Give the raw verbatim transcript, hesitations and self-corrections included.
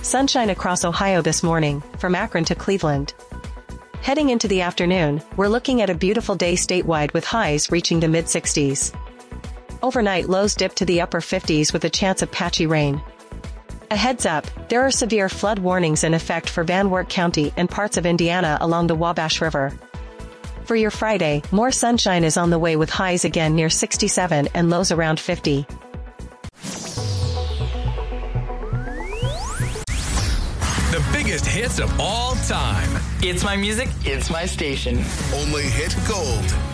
Sunshine across Ohio this morning, from Akron to Cleveland. Heading into the afternoon, we're looking at a beautiful day statewide with highs reaching the mid sixties. Overnight lows dip to the upper fifties with a chance of patchy rain. A heads up, there are severe flood warnings in effect for Van Wert County and parts of Indiana along the Wabash River. For your Friday, more sunshine is on the way with highs again near sixty-seven and lows around fifty. The biggest hits of all time. It's my music, it's my station. Only hit gold.